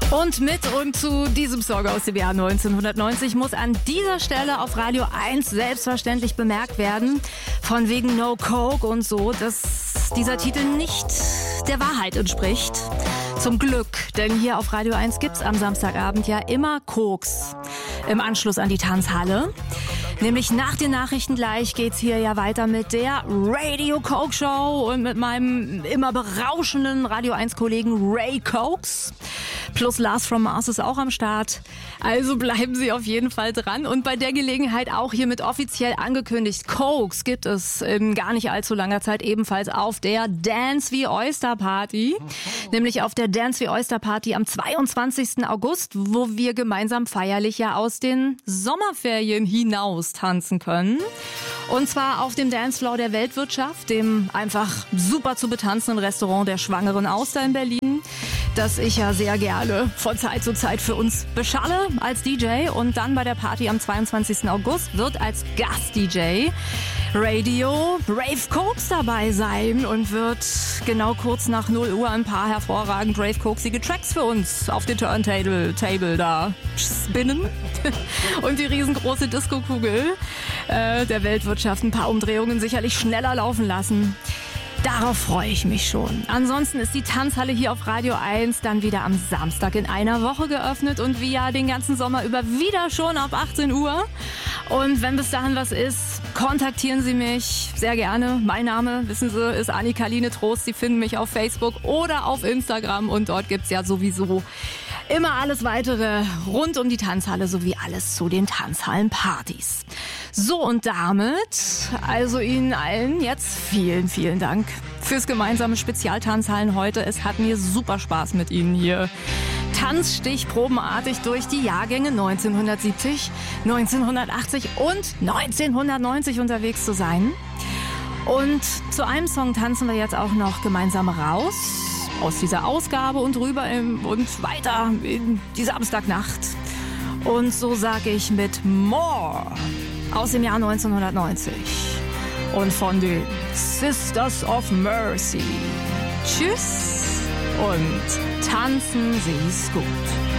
Und mit und zu diesem Song aus dem Jahr 1990 muss an dieser Stelle auf Radio 1 selbstverständlich bemerkt werden, von wegen No Coke und so, dass dieser Titel nicht der Wahrheit entspricht. Zum Glück, denn hier auf Radio 1 gibt's am Samstagabend ja immer Koks im Anschluss an die Tanzhalle. Nämlich nach den Nachrichten gleich geht's hier ja weiter mit der Radio Coke Show und mit meinem immer berauschenden Radio 1 Kollegen Ray Cokes. Plus Lars from Mars ist auch am Start. Also bleiben Sie auf jeden Fall dran. Und bei der Gelegenheit auch hiermit offiziell angekündigt, Cokes gibt es in gar nicht allzu langer Zeit ebenfalls auf der Dance wie Oyster Party. Nämlich auf der Dance wie Oyster Party am 22. August, wo wir gemeinsam feierlich ja aus den Sommerferien hinaus tanzen können. Und zwar auf dem Dancefloor der Weltwirtschaft, dem einfach super zu betanzenden Restaurant der Schwangeren Auster in Berlin, das ich ja sehr gerne von Zeit zu Zeit für uns beschalle als DJ. Und dann bei der Party am 22. August wird als Gast-DJ Radio Rave Cokes dabei sein und wird genau kurz nach 0 Uhr ein paar hervorragend Rave Cokesige Tracks für uns auf den Turntable da spinnen und die riesengroße Disco-Kugel der Weltwirtschaft ein paar Umdrehungen sicherlich schneller laufen lassen. Darauf freue ich mich schon. Ansonsten ist die Tanzhalle hier auf Radio 1 dann wieder am Samstag in einer Woche geöffnet und wie ja den ganzen Sommer über wieder schon ab 18 Uhr. Und wenn bis dahin was ist, kontaktieren Sie mich sehr gerne. Mein Name, wissen Sie, ist Annika-Line Trost. Sie finden mich auf Facebook oder auf Instagram und dort gibt's ja sowieso immer alles weitere rund um die Tanzhalle sowie alles zu den Tanzhallenpartys. So, und damit also Ihnen allen jetzt vielen, vielen Dank fürs gemeinsame Spezialtanzhallen heute. Es hat mir super Spaß mit Ihnen hier tanzstichprobenartig durch die Jahrgänge 1970, 1980 und 1990 unterwegs zu sein. Und zu einem Song tanzen wir jetzt auch noch gemeinsam raus aus dieser Ausgabe und rüber und weiter in die Samstagnacht. Und so sage ich mit More aus dem Jahr 1990 und von den Sisters of Mercy. Tschüss und tanzen Sie's gut.